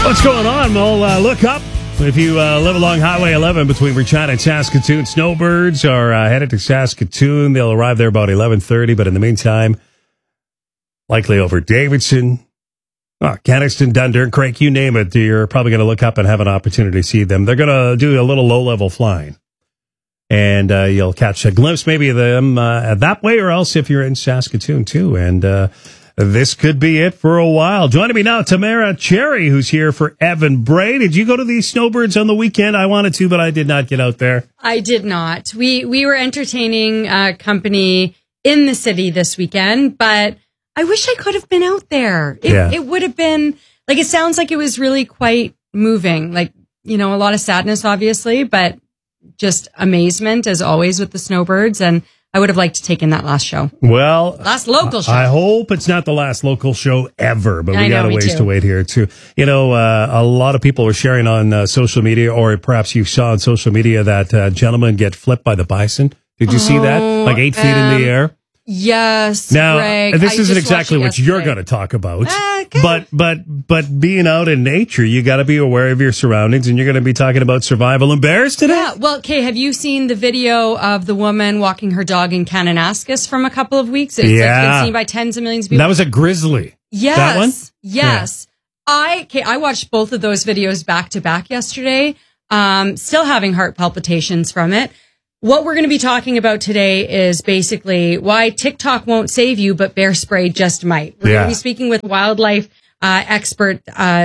What's going on? Well, look up. If you live along Highway 11 between Regina and Saskatoon, snowbirds are headed to Saskatoon. They'll arrive there about 11:30, but in the meantime, likely over Davidson, Canixton, Dundurn, Craig, you name it. You're probably going to look up and have an opportunity to see them. They're going to do a little low-level flying, and you'll catch a glimpse maybe of them that way, or else if you're in Saskatoon too. And this could be it for a while. Joining me now, Tamara Cherry, who's here for Evan Bray. Did you go to these snowbirds on the weekend? I wanted to, but I did not get out there. I did not. We were entertaining company in the city this weekend, but I wish I could have been out there. It would have been, like, it sounds like it was really quite moving. Like, you know, a lot of sadness, obviously, but just amazement, as always, with the snowbirds. And I would have liked to take in that last show. Well, last local show. I hope it's not the last local show ever, but we got a ways to wait here too. You know, a lot of people were sharing on social media, or perhaps you saw on social media that gentleman get flipped by the bison. Did you see that? Like 8 feet in the air? Yes. Now, Greg, this isn't exactly what you're going to talk about, okay. but being out in nature, you got to be aware of your surroundings, and you're going to be talking about survival and bears today. Yeah. Well, okay. Have you seen the video of the woman walking her dog in Kananaskis from a couple of weeks? It's been seen by tens of millions of people. That was a grizzly. Yes. That one? Yes. Yeah. I watched both of those videos back to back yesterday. Still having heart palpitations from it. What we're going to be talking about today is basically why TikTok won't save you, but bear spray just might. We're going to be speaking with wildlife expert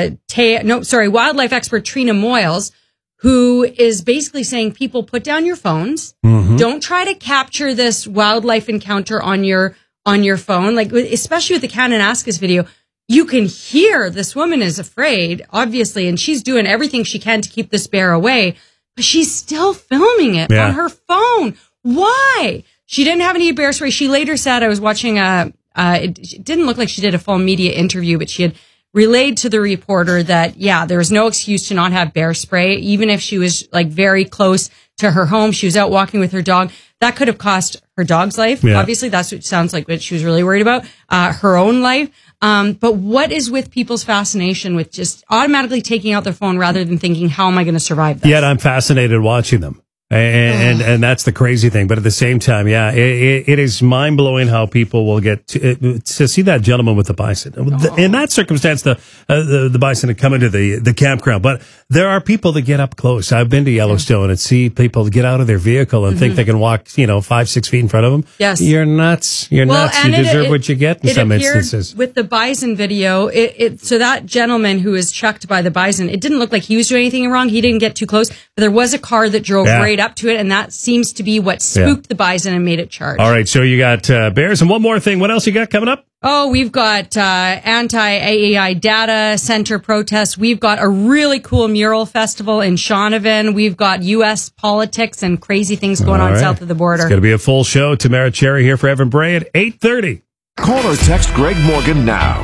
wildlife expert Trina Moyles, who is basically saying people put down your phones. Mm-hmm. Don't try to capture this wildlife encounter on your phone, like especially with the Kananaskis video. You can hear this woman is afraid, obviously, and she's doing everything she can to keep this bear away. But she's still filming it on her phone. Why? She didn't have any bear spray. She later said, I was watching it didn't look like she did a full media interview, but she had relayed to the reporter that, there was no excuse to not have bear spray. Even if she was like very close to her home, she was out walking with her dog. That could have cost her dog's life. Yeah. Obviously, that's what sounds like what she was really worried about, her own life. But what is with people's fascination with just automatically taking out their phone rather than thinking, how am I going to survive this? Yet I'm fascinated watching them. And that's the crazy thing. But at the same time, it is mind blowing how people will get to see that gentleman with the bison. In that circumstance, the bison had come into the campground. But there are people that get up close. I've been to Yellowstone and see people get out of their vehicle and think they can walk, 5-6 feet in front of them. Yes. You're nuts. You're nuts. You deserve what you get in some instances. With the bison video, so that gentleman who was chucked by the bison, it didn't look like he was doing anything wrong. He didn't get too close. But there was a car that drove right up to it, and that seems to be what spooked the bison and made it charge. All right, so you got bears, and one more thing. What else you got coming up? Oh, we've got anti-AEI data center protests. We've got a really cool mural festival in Shaunavon. We've got U.S. politics and crazy things going on south of the border. It's going to be a full show. Tamara Cherry here for Evan Bray at 8:30. Call or text Greg Morgan now.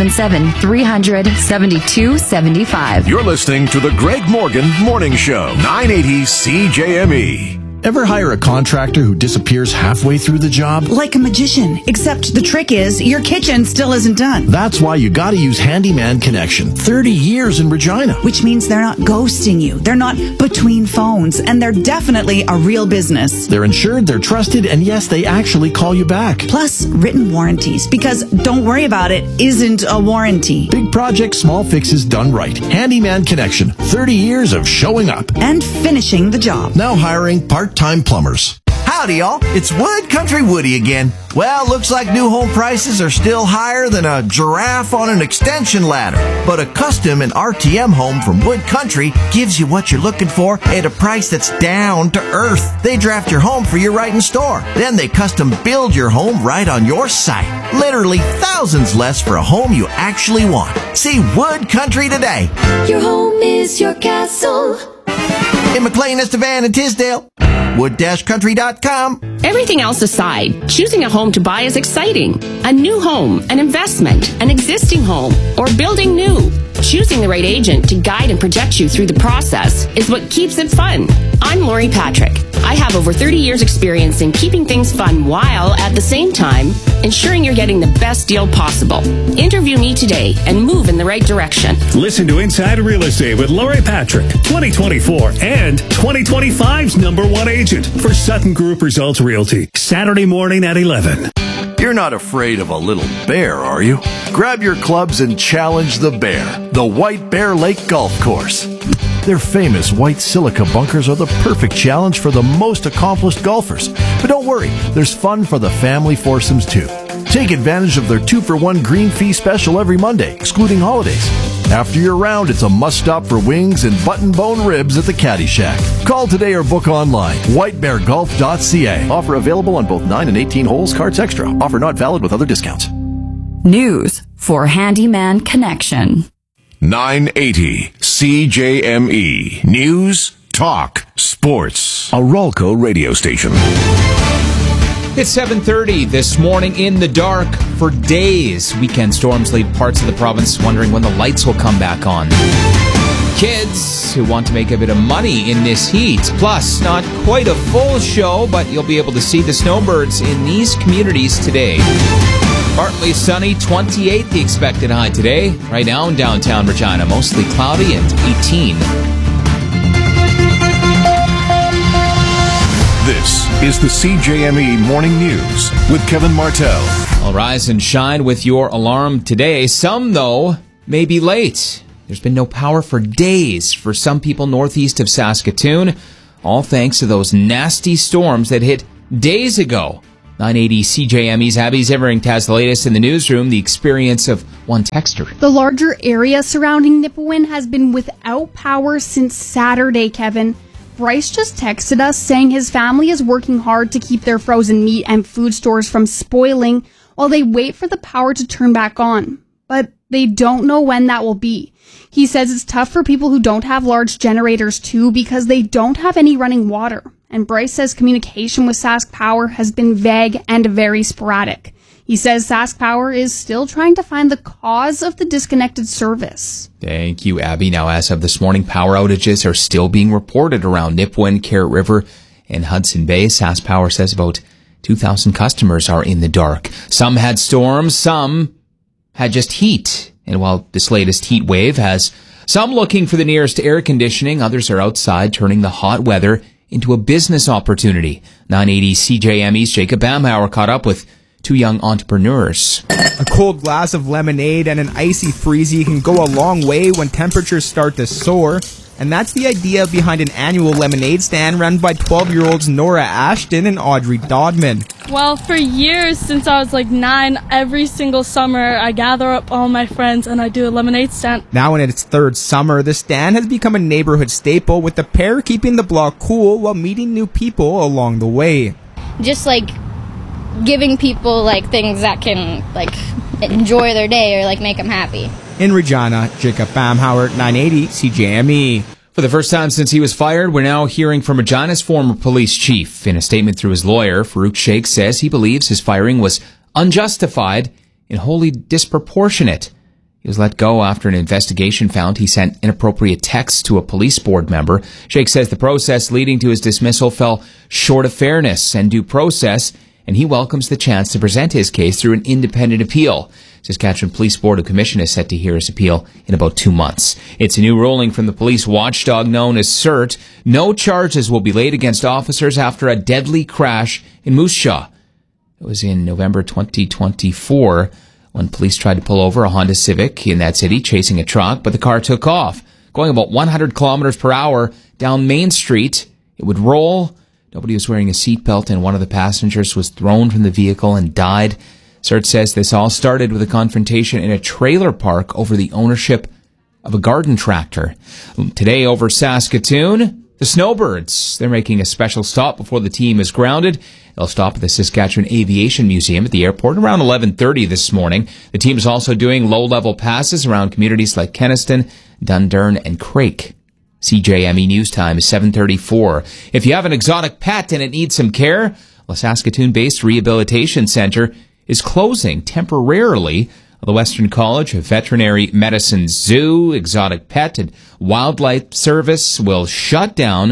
877-300-7275. You're listening to the Greg Morgan Morning Show, 980 CJME. Ever hire a contractor who disappears halfway through the job? Like a magician, except the trick is your kitchen still isn't done. That's why you gotta use Handyman Connection. 30 years in Regina. Which means they're not ghosting you. They're not between phones. And they're definitely a real business. They're insured, they're trusted, and yes, they actually call you back. Plus, written warranties. Because don't worry about it isn't a warranty. Big projects, small fixes done right. Handyman Connection. 30 years of showing up. And finishing the job. Now hiring part-time plumbers. Howdy, y'all. It's Wood Country Woody again. Well, looks like new home prices are still higher than a giraffe on an extension ladder. But a custom and RTM home from Wood Country gives you what you're looking for at a price that's down to earth. They draft your home for you right in store. Then they custom build your home right on your site. Literally thousands less for a home you actually want. See Wood Country today. Your home is your castle. In McLean, Estevan, and Tisdale. Wood-country.com. Everything else aside, choosing a home to buy is exciting. A new home, an investment, an existing home, or building new. Choosing the right agent to guide and protect you through the process is what keeps it fun. I'm Lori Patrick. I have over 30 years experience in keeping things fun while, at the same time, ensuring you're getting the best deal possible. Interview me today and move in the right direction. Listen to Inside Real Estate with Lori Patrick, 2024 and 2025's #1 agent for Sutton Group Results Realty. Saturday morning at 11. You're not afraid of a little bear, are you? Grab your clubs and challenge the bear, the White Bear Lake Golf Course. Their famous white silica bunkers are the perfect challenge for the most accomplished golfers. But don't worry, there's fun for the family foursomes too. Take advantage of their 2-for-1 green fee special every Monday, excluding holidays. After your round, it's a must-stop for wings and button-bone ribs at the Caddy Shack. Call today or book online. whitebeargolf.ca. Offer available on both 9 and 18 holes. Cards extra. Offer not valid with other discounts. News for Handyman Connection. 980 CJME. News, talk, sports. A Rolco radio station. It's 7:30 this morning in the dark for days. Weekend storms leave parts of the province wondering when the lights will come back on. Kids who want to make a bit of money in this heat. Plus, not quite a full show, but you'll be able to see the snowbirds in these communities today. Partly sunny, 28 the expected high today. Right now in downtown Regina, mostly cloudy and 18. This is the CJME Morning News with Kevin Martell. I'll rise and shine with your alarm today. Some, though, may be late. There's been no power for days for some people northeast of Saskatoon, all thanks to those nasty storms that hit days ago. 980 CJME's Abby Zimmerink has the latest in the newsroom, the experience of one texter. The larger area surrounding Nipawin has been without power since Saturday, Kevin. Bryce just texted us saying his family is working hard to keep their frozen meat and food stores from spoiling while they wait for the power to turn back on. But they don't know when that will be. He says it's tough for people who don't have large generators too because they don't have any running water. And Bryce says communication with Sask Power has been vague and very sporadic. He says Sask Power is still trying to find the cause of the disconnected service. Thank you, Abby. Now, as of this morning, power outages are still being reported around Nipawin, Carrot River, and Hudson Bay. Sask Power says about 2,000 customers are in the dark. Some had storms, some had just heat. And while this latest heat wave has some looking for the nearest air conditioning, others are outside turning the hot weather into a business opportunity. 980 CJME's Jacob Bamhauer caught up with two young entrepreneurs. A cold glass of lemonade and an icy freezy can go a long way when temperatures start to soar. And that's the idea behind an annual lemonade stand run by 12-year-olds Nora Ashton and Audrey Dodman. Well, for years, since I was 9, every single summer, I gather up all my friends and I do a lemonade stand. Now in its third summer, the stand has become a neighborhood staple, with the pair keeping the block cool while meeting new people along the way. Just giving people things that can enjoy their day or make them happy. In Regina, Jacob Bamhauer, 980 CJME. For the first time since he was fired, we're now hearing from Regina's former police chief. In a statement through his lawyer, Farouk Sheikh says he believes his firing was unjustified and wholly disproportionate. He was let go after an investigation found he sent inappropriate texts to a police board member. Sheikh says the process leading to his dismissal fell short of fairness and due process, and he welcomes the chance to present his case through an independent appeal. Saskatchewan Police Board of Commission is set to hear his appeal in about 2 months. It's a new ruling from the police watchdog known as CERT. No charges will be laid against officers after a deadly crash in Moose Jaw. It was in November 2024 when police tried to pull over a Honda Civic in that city chasing a truck, but the car took off, going about 100 kilometers per hour down Main Street. It would roll. Nobody was wearing a seatbelt, and one of the passengers was thrown from the vehicle and died. CERT says this all started with a confrontation in a trailer park over the ownership of a garden tractor. Today over Saskatoon, the Snowbirds. They're making a special stop before the team is grounded. They'll stop at the Saskatchewan Aviation Museum at the airport around 11:30 this morning. The team is also doing low-level passes around communities like Kenaston, Dundurn, and Craik. CJME News Time is 7:34. If you have an exotic pet and it needs some care, a Saskatoon-based rehabilitation center is closing temporarily. The Western College of Veterinary Medicine Zoo, Exotic Pet, and Wildlife Service will shut down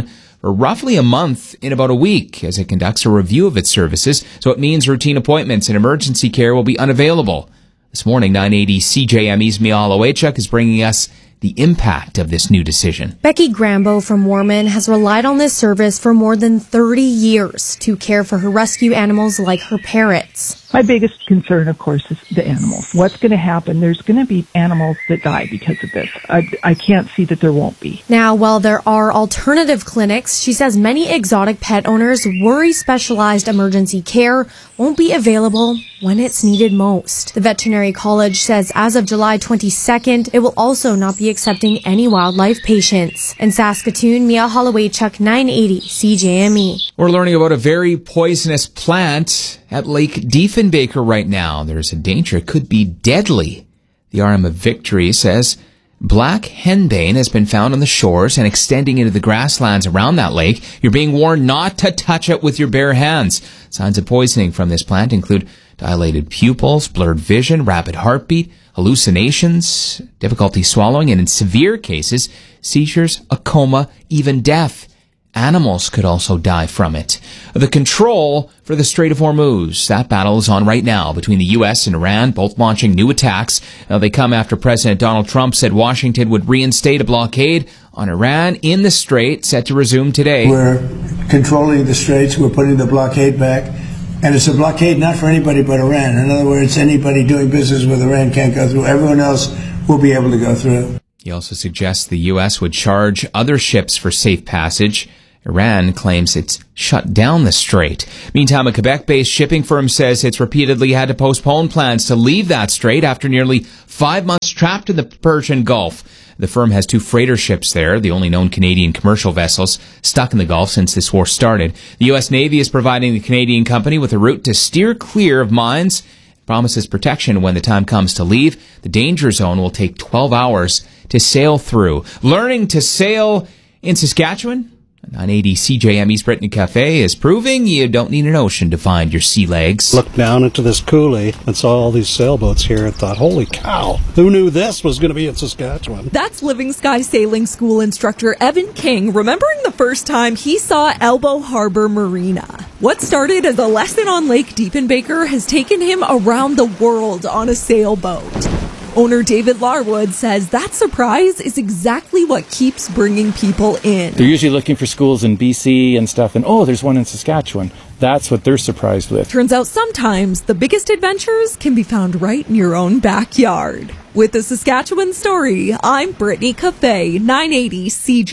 for roughly a month in about a week as it conducts a review of its services. So it means routine appointments and emergency care will be unavailable. This morning, 980 CJME's Miala Wachuk is bringing us the impact of this new decision. Becky Grambo from Warman has relied on this service for more than 30 years to care for her rescue animals like her parrots. My biggest concern, of course, is the animals. What's going to happen? There's going to be animals that die because of this. I can't see that there won't be. Now, while there are alternative clinics, she says many exotic pet owners worry specialized emergency care won't be available when it's needed most. The Veterinary College says as of July 22nd, it will also not be accepting any wildlife patients. In Saskatoon, Mia Holloway-Chuck, 980 CJME. We're learning about a very poisonous plant at Lake Diefenbaker right now. There's a danger it could be deadly. The RM of Victory says black henbane has been found on the shores and extending into the grasslands around that lake. You're being warned not to touch it with your bare hands. Signs of poisoning from this plant include dilated pupils, blurred vision, rapid heartbeat, hallucinations, difficulty swallowing, and in severe cases, seizures, a coma, even death. Animals could also die from it. The control for the Strait of Hormuz. That battle is on right now between the U.S. and Iran, both launching new attacks. They come after President Donald Trump said Washington would reinstate a blockade on Iran in the Strait, set to resume today. We're controlling the Straits. We're putting the blockade back. And it's a blockade not for anybody but Iran. In other words, anybody doing business with Iran can't go through. Everyone else will be able to go through. He also suggests the U.S. would charge other ships for safe passage. Iran claims it's shut down the strait. Meantime, a Quebec-based shipping firm says it's repeatedly had to postpone plans to leave that strait after nearly 5 months trapped in the Persian Gulf. The firm has 2 freighter ships there, the only known Canadian commercial vessels stuck in the Gulf since this war started. The U.S. Navy is providing the Canadian company with a route to steer clear of mines. It promises protection when the time comes to leave. The danger zone will take 12 hours to sail through. Learning to sail in Saskatchewan? 980 CJME's Brittany Cafe is proving you don't need an ocean to find your sea legs. Looked down into this coulee and saw all these sailboats here and thought, holy cow, who knew this was going to be in Saskatchewan? That's Living Sky Sailing School instructor Evan King remembering the first time he saw Elbow Harbor Marina. What started as a lesson on Lake Diefenbaker has taken him around the world on a sailboat. Owner David Larwood says that surprise is exactly what keeps bringing people in. They're usually looking for schools in BC and stuff, and oh, there's one in Saskatchewan. That's what they're surprised with. Turns out sometimes the biggest adventures can be found right in your own backyard. With the Saskatchewan Story, I'm Brittany Cafe, 980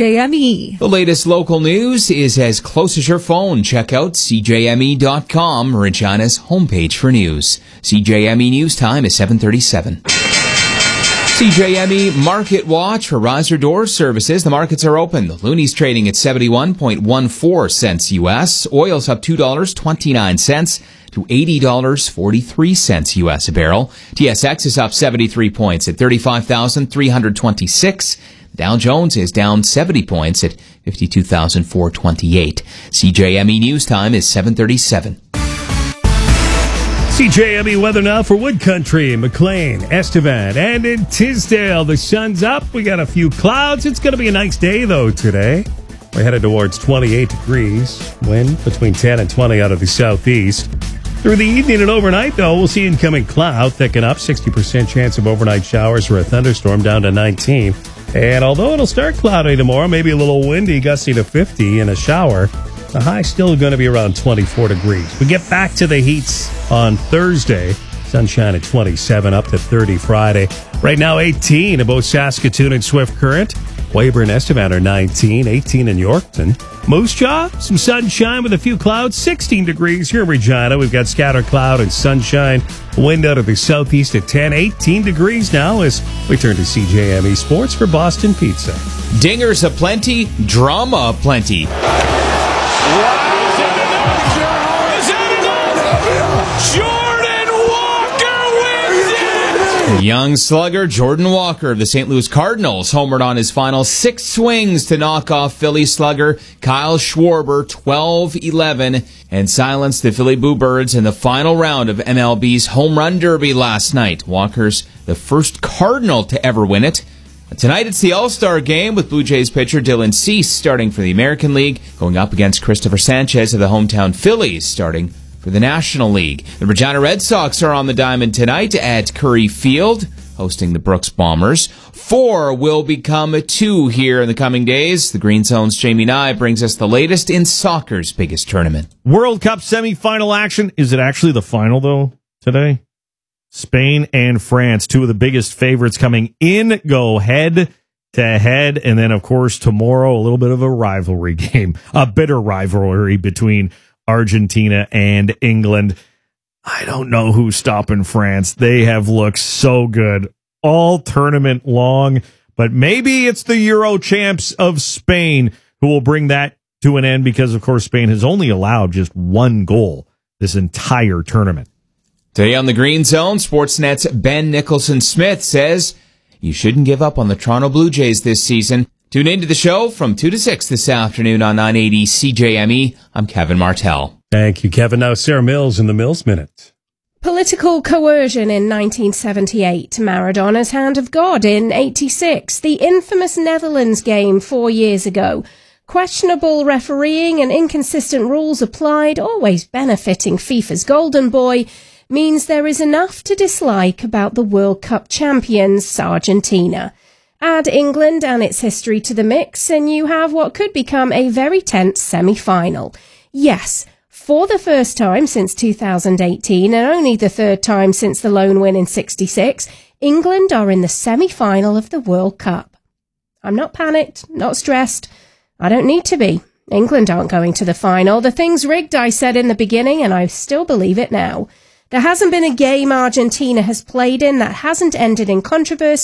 CJME. The latest local news is as close as your phone. Check out CJME.com, Regina's homepage for news. CJME News Time is 7:37. CJME Market Watch for riser door services. The markets are open. The Looney's trading at 71.14 cents U.S. Oil's up $2.29 to $80.43 U.S. a barrel. TSX is up 73 points at 35,326. Dow Jones is down 70 points at 52,428. CJME News Time is 7:37. CJME weather now for Wood Country, McLean, Estevan, and in Tisdale. The sun's up. We got a few clouds. It's going to be a nice day, though, today. We're headed towards 28 degrees. Wind between 10 and 20 out of the southeast. Through the evening and overnight, though, we'll see incoming cloud thicken up. 60% chance of overnight showers or a thunderstorm down to 19. And although it'll start cloudy tomorrow, maybe a little windy, gusty to 50 and a shower, the high still going to be around 24 degrees. We get back to the heats on Thursday. Sunshine at 27, up to 30 Friday. Right now, 18 in both Saskatoon and Swift Current. Weyburn and Estevan are 19, 18 in Yorkton. Moose Jaw, some sunshine with a few clouds, 16 degrees here in Regina. We've got scattered cloud and sunshine. Wind out of the southeast at 10, 18 degrees now as we turn to CJME Sports for Boston Pizza. Dingers aplenty, drama aplenty. Jordan Walker wins it! The young slugger Jordan Walker of the St. Louis Cardinals homered on his final 6 swings to knock off Philly slugger Kyle Schwarber 12-11 and silenced the Philly Bluebirds in the final round of MLB's Home Run Derby last night. Walker's the first Cardinal to ever win it. Tonight it's the All-Star game with Blue Jays pitcher Dylan Cease starting for the American League, going up against Christopher Sanchez of the hometown Phillies starting for the National League. The Regina Red Sox are on the diamond tonight at Curry Field, hosting the Brooks Bombers. 4 will become 2 here in the coming days. The Green Zone's Jamie Nye brings us the latest in soccer's biggest tournament. World Cup semifinal action. Is it actually the final, though, today? Spain and France, 2 of the biggest favorites coming in, go head to head. And then, of course, tomorrow, a little bit of a rivalry game, a bitter rivalry between Argentina and England. I don't know who's stopping France. They have looked so good all tournament long, but maybe it's the Euro champs of Spain who will bring that to an end because, of course, Spain has only allowed just 1 goal this entire tournament. Today on the Green Zone, Sportsnet's Ben Nicholson-Smith says you shouldn't give up on the Toronto Blue Jays this season. Tune into the show from 2 to 6 this afternoon on 980 CJME. I'm Kevin Martell. Thank you, Kevin. Now, Sarah Mills in the Mills Minute. Political coercion in 1978, Maradona's Hand of God in 86, the infamous Netherlands game 4 years ago, questionable refereeing and inconsistent rules applied, always benefiting FIFA's golden boy, means there is enough to dislike about the World Cup champions, Argentina. Add England and its history to the mix, and you have what could become a very tense semi-final. Yes, for the first time since 2018, and only the third time since the lone win in 66, England are in the semi-final of the World Cup. I'm not panicked, not stressed. I don't need to be. England aren't going to the final. The thing's rigged, I said in the beginning, and I still believe it now. There hasn't been a game Argentina has played in that hasn't ended in controversy